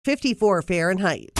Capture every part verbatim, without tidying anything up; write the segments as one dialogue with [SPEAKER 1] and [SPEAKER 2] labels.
[SPEAKER 1] fifty-four Fahrenheit.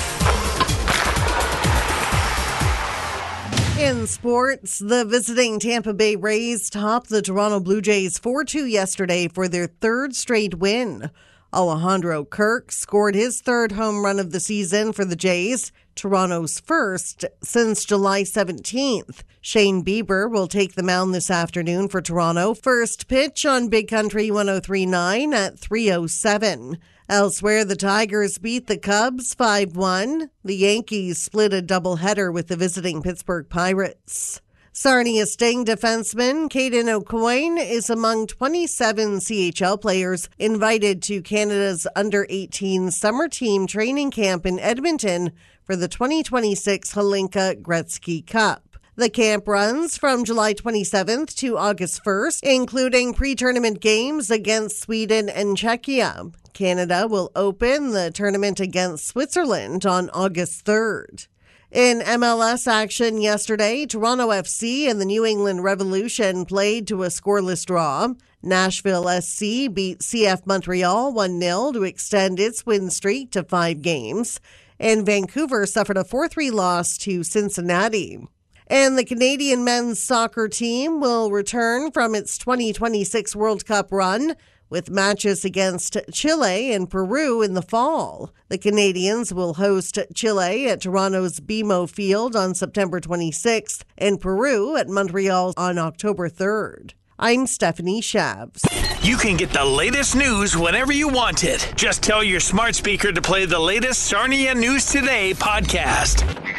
[SPEAKER 1] In sports, the visiting Tampa Bay Rays topped the Toronto Blue Jays four two yesterday for their third straight win. Alejandro Kirk scored his third home run of the season for the Jays, Toronto's first since July seventeenth. Shane Bieber will take the mound this afternoon for Toronto. First pitch on Big Country one oh three point nine at three oh seven. Elsewhere, the Tigers beat the Cubs five one. The Yankees split a doubleheader with the visiting Pittsburgh Pirates. Sarnia Sting defenseman Caden O'Coin is among twenty-seven C H L players invited to Canada's under eighteen summer team training camp in Edmonton for the twenty twenty-six Hlinka Gretzky Cup. The camp runs from July twenty-seventh to August first, including pre-tournament games against Sweden and Czechia. Canada will open the tournament against Switzerland on August third. In M L S action yesterday, Toronto F C and the New England Revolution played to a scoreless draw. Nashville S C beat C F Montreal one nil to extend its win streak to five games. And Vancouver suffered a four three loss to Cincinnati. And the Canadian men's soccer team will return from its twenty twenty-six World Cup run with matches against Chile and Peru in the fall. The Canadians will host Chile at Toronto's B M O Field on September twenty-sixth and Peru at Montreal on October third. I'm Stephanie Shabs.
[SPEAKER 2] You can get the latest news whenever you want it. Just tell your smart speaker to play the latest Sarnia News Today podcast.